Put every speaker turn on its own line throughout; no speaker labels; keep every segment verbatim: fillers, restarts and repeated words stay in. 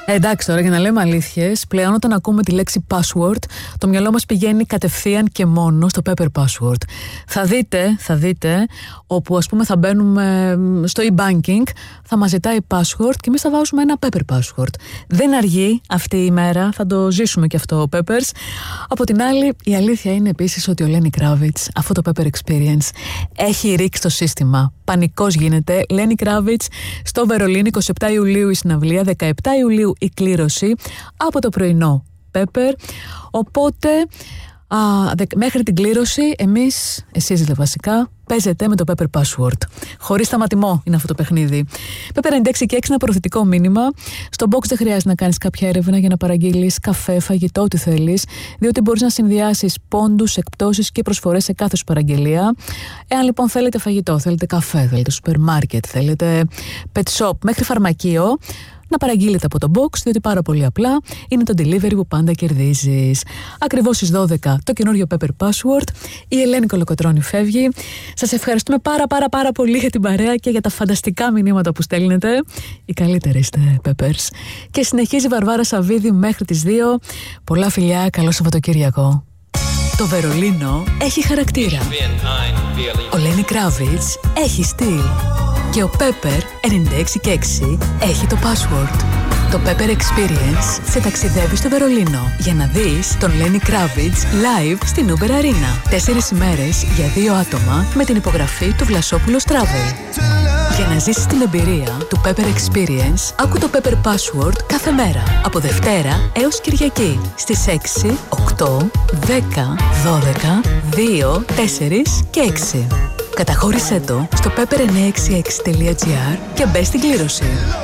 Εντάξει, τώρα για να λέμε αλήθειες, πλέον όταν ακούμε τη λέξη password, το μυαλό μας πηγαίνει κατευθείαν και μόνο στο Pepper Password. Θα δείτε, θα δείτε, όπου ας πούμε θα μπαίνουμε στο e-banking, θα μας ζητάει password και εμείς θα βάζουμε ένα Pepper Password. Δεν αργεί αυτή η μέρα, θα το ζήσουμε και αυτό, Peppers. Από την άλλη, η αλήθεια είναι επίσης ότι ο Lenny Kravitz, αυτό το Pepper Experience, έχει ρίξει το σύστημα. Πανικός γίνεται. Lenny Kravitz στο Βερολίνο, εικοστή εβδόμη Ιουλίου η συναυλία, δεκαεπτά Ιουλίου η κλήρωση, από το πρωινό Pepper. Οπότε α, δε, μέχρι την κλήρωση εμείς, εσείς δηλαδή βασικά, παίζετε με το Pepper Password. Χωρίς σταματημό είναι αυτό το παιχνίδι. Pepper ενενήντα έξι και έξι, ένα προωθητικό μήνυμα. Στο box δεν χρειάζεται να κάνεις κάποια έρευνα για να παραγγείλεις καφέ, φαγητό, ό,τι θέλεις, διότι μπορείς να συνδυάσεις πόντους, εκπτώσεις και προσφορές σε κάθε σου παραγγελία. Εάν λοιπόν θέλετε φαγητό, θέλετε καφέ, θέλετε σούπερ μάρκετ, θέλετε pet shop, μέχρι φαρμακείο, να παραγγείλετε από το box, διότι πάρα πολύ απλά είναι το delivery που πάντα κερδίζεις. Ακριβώς στις δώδεκα το καινούριο Pepper Password. Η Ελένη Κολοκοτρώνη φεύγει. Σας ευχαριστούμε πάρα πάρα πάρα πολύ για την παρέα και για τα φανταστικά μηνύματα που στέλνετε. Οι καλύτεροι είστε, Peppers. Και συνεχίζει η Βαρβάρα Σαββίδη μέχρι τις δύο. Πολλά φιλιά, καλό Σαββατοκύριακο. Το Βερολίνο έχει χαρακτήρα. Ο Lenny Kravitz έχει στυλ. Και ο Pepper ενενήντα έξι και έξι έχει το password. Το Pepper Experience σε ταξιδεύει στο Βερολίνο για να δεις τον Lenny Kravitz live στην Uber Arena. Τέσσερις ημέρες για δύο άτομα με την υπογραφή του Βλασόπουλος Travel. Για να ζήσεις την εμπειρία του Pepper Experience, άκου το Pepper Password κάθε μέρα από Δευτέρα έως Κυριακή στις έξι, οκτώ, δέκα, δώδεκα, δύο, τέσσερα και έξι. Καταχώρησέ το στο pepper εννιακόσια εξήντα έξι τελεία gr και μπες στην κλήρωση.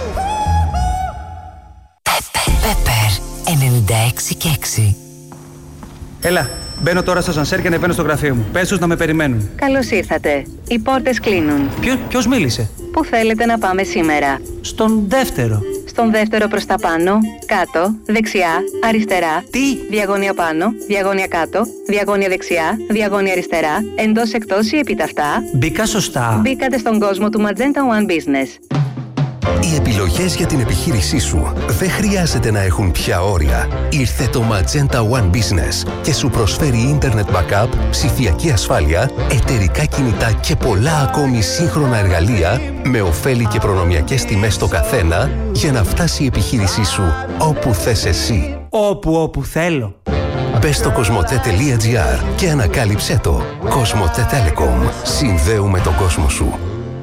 Pepper ενενήντα έξι και έξι.
Έλα, μπαίνω τώρα στο σανσέρ και ανεβαίνω στο γραφείο μου. Πες τους να με περιμένουν.
Καλώς ήρθατε. Οι πόρτες κλείνουν.
Ποιο, ποιος μίλησε?
Πού θέλετε να πάμε σήμερα?
Στον δεύτερο.
Στον δεύτερο προς τα πάνω, κάτω, δεξιά, αριστερά.
Τι?
Διαγώνια πάνω, διαγώνια κάτω, διαγώνια δεξιά, διαγώνια αριστερά, εντός εκτός ή επιταυτά.
Μπήκα σωστά.
Μπήκατε στον κόσμο του Magenta One Business.
Οι επιλογές για την επιχείρησή σου δεν χρειάζεται να έχουν πια όρια. Ήρθε το Magenta One Business και σου προσφέρει Internet Backup, ψηφιακή ασφάλεια, εταιρικά κινητά και πολλά ακόμη σύγχρονα εργαλεία με ωφέλη και προνομιακές τιμές στο καθένα για να φτάσει η επιχείρησή σου όπου θες εσύ.
Όπου όπου θέλω.
Μπες στο κοσμοτέ τελεία gr και ανακάλυψέ το. Κοσμοτέ Telecom. Συνδέουμε τον κόσμο σου.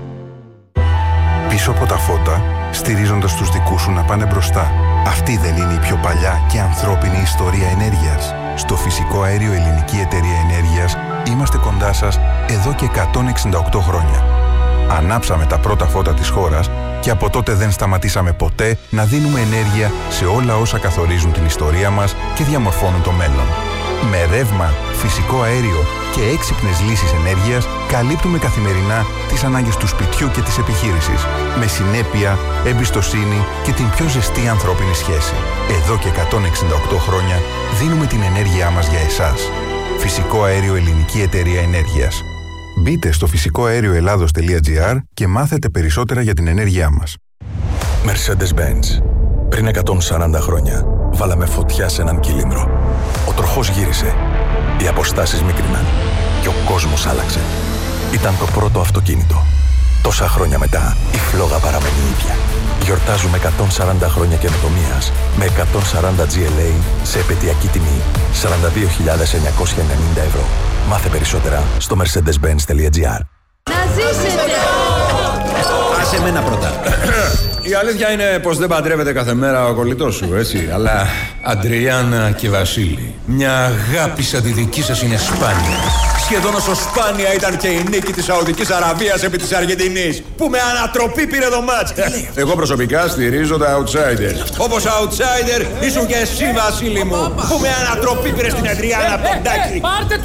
Πίσω από τα φώτα, στηρίζοντας τους δικούς σου να πάνε μπροστά. Αυτή δεν είναι η πιο παλιά και ανθρώπινη ιστορία ενέργειας? Στο Φυσικό Αέριο Ελληνική Εταιρεία Ενέργειας είμαστε κοντά σας εδώ και εκατόν εξήντα οκτώ χρόνια. Ανάψαμε τα πρώτα φώτα της χώρας και από τότε δεν σταματήσαμε ποτέ να δίνουμε ενέργεια σε όλα όσα καθορίζουν την ιστορία μας και διαμορφώνουν το μέλλον. Με ρεύμα, φυσικό αέριο και έξυπνες λύσεις ενέργειας καλύπτουμε καθημερινά τις ανάγκες του σπιτιού και της επιχείρησης. Με συνέπεια, εμπιστοσύνη και την πιο ζεστή ανθρώπινη σχέση. Εδώ και εκατόν εξήντα οκτώ χρόνια δίνουμε την ενέργειά μας για εσάς. Φυσικό Αέριο Ελληνική Εταιρεία Ενέργειας. Μπείτε στο φυσικό αέριο ελλάδος τελεία gr και μάθετε περισσότερα για την ενέργειά μας.
Mercedes-Benz. Πριν εκατόν σαράντα χρόνια, βάλαμε φωτιά σε έναν κύλινδρο. Ο τροχός γύρισε, οι αποστάσεις μίκριναν και ο κόσμος άλλαξε. Ήταν το πρώτο αυτοκίνητο. Τόσα χρόνια μετά, η φλόγα παραμένει ίδια. Γιορτάζουμε εκατόν σαράντα χρόνια καινοτομίας με εκατόν σαράντα τζι ελ έι σε επαιτειακή τιμή σαράντα δύο χιλιάδες εννιακόσια ενενήντα ευρώ. Μάθε περισσότερα στο mercedes benz τελεία gr.
Να ζήσετε!
Άσε εμένα πρώτα. Η αλήθεια είναι πως δεν παντρεύεται κάθε μέρα ο κολλητός σου, έτσι. Αλλά Αντριάννα και Βασίλη, μια αγάπη σαν τη δική σας είναι σπάνια. Σχεδόν όσο σπάνια ήταν και η νίκη της Σαουδικής Αραβίας επί της Αργεντινής, που με ανατροπή πήρε το μάτς. Εγώ προσωπικά στηρίζω τα outsiders. Όπως outsider ήσουν και εσύ, Βασίλη μου, που με ανατροπή πήρε στην Αντριάννα από τον Τάκη.